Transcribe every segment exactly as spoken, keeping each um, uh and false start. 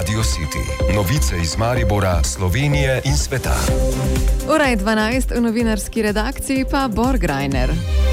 Radio City. Novice iz Maribora, Slovenije in sveta. Ura je dvanajst, v novinarski redakciji pa Borg Reiner.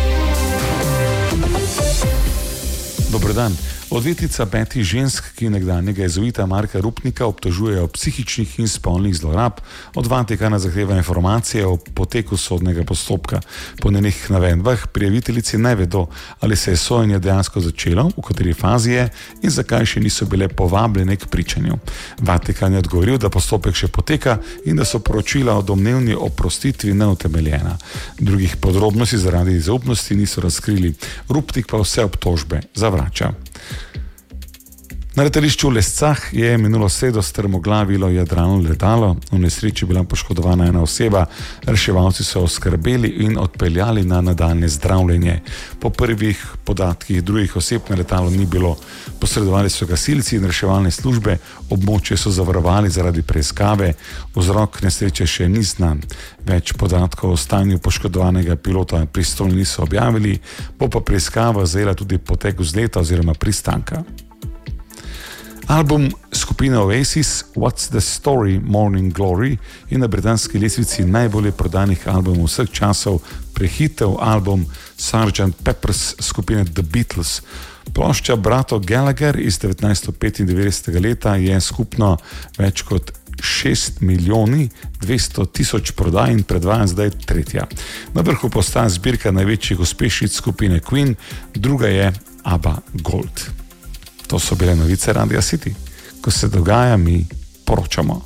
Dober dan. Odvetnica petih žensk, ki nekdanjega jezuita Marka Rupnika obtožujejo psihičnih in spolnih zlorab, od Vatikana zahteva informacije o poteku sodnega postopka. Po njenih navedbah prijaviteljici ne vedo, ali se je sojenje dejansko začelo, v kateri fazi je in zakaj še niso bile povabljene k pričanju. Vatikan je odgovoril, da postopek še poteka in da so poročila o domnevni oprostitvi neutemeljena. Drugih podrobnosti zaradi zaupnosti niso razkrili. Rupnik pa vse obtožbe zavrača. Na letališču v Lescah je minulo sredo strmoglavilo jadralno letalo. V nesreči bila poškodovana ena oseba, reševalci so oskrbeli in odpeljali na nadaljnje zdravljenje. Po prvih podatkih drugih oseb na letalu ni bilo. Posredovali so gasilci in reševalne službe, območje so zavarovali zaradi preiskave, vzrok nesreče še ni znan. Več podatkov o stanju poškodovanega pilota pristojni niso objavili, bo pa preiskava zajela tudi potek vzleta oziroma pristanka. Album skupine Oasis What's the Story Morning Glory je na britanski lestvici najbolje prodanih albumov vseh časov prehitev album sergeant Pepper's skupine The Beatles. Plošča bratov Gallagher iz devetnajststo petindevetdesetega leta je skupno več kot šest milijoni dvesto tisoč prodaj in predvaja zdaj tretja. Na vrhu postaja zbirka največjih uspešnic skupine Queen, druga je ABBA Gold. To so bile novice Radio City. Ko se dogaja, mi poročamo.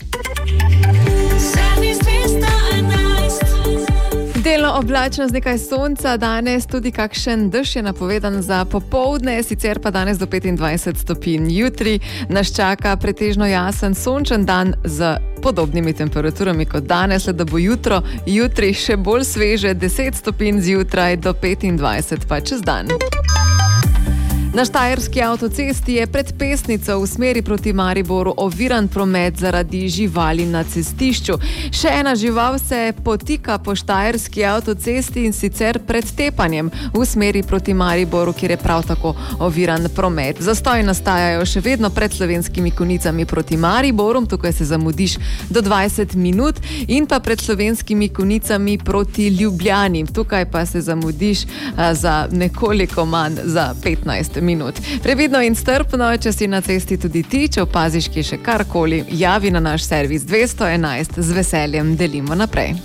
Delno oblačno z nekaj sonca, danes tudi kakšen dež je napovedan za popoldne, sicer pa danes do petindvajset stopinj. Jutri nas čaka pretežno jasen sončen dan z podobnimi temperaturami kot danes, le da bo jutro, jutri še bolj sveže, deset stopinj zjutraj do petindvajset pa čez dan. Na štajerski avtocesti je pred Pesnico v smeri proti Mariboru oviran promet zaradi živali na cestišču. Še ena žival se potika po štajerski avtocesti in sicer pred tepanjem v smeri proti Mariboru, kjer je prav tako oviran promet. Zastoji nastajajo še vedno pred Slovenskimi Konjicami proti Mariboru, tukaj se zamudiš do dvajset minut, in pa pred Slovenskimi Konjicami proti Ljubljani. Tukaj pa se zamudiš a, za nekoliko manj, za petnajst minut. Previdno in strpno, če si na cesti tudi ti, če opaziš kje še karkoli, javi na naš servis dvesto enajst, z veseljem delimo naprej.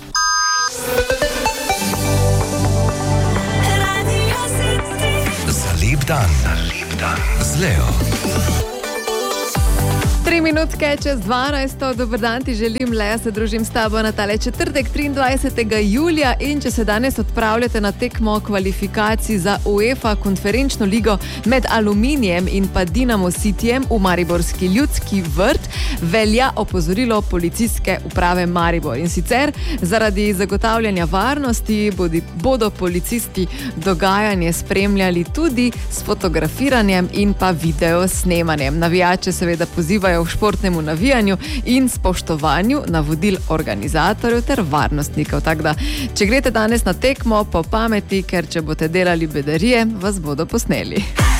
Za lep dan, za lep dan z Leo. Tri minutke čez dvanajsto, dober dan ti želim, Lea, se družim s tabo na tale četrtek triindvajsetega julija in če se danes odpravljate na tekmo kvalifikacij za UEFA konferenčno ligo med Aluminijem in pa Dinamo Cityjem v mariborski Ljudski vrt, velja opozorilo policijske uprave Maribor. In sicer zaradi zagotavljanja varnosti bodi, bodo policisti dogajanje spremljali tudi s fotografiranjem in pa video snemanjem. Navijače seveda pozivajo v športnemu navijanju in spoštovanju navodil organizatorjev ter varnostnikov. Tako da, če greste danes na tekmo, po pameti, ker če boste delali bedarije, vas bodo posneli.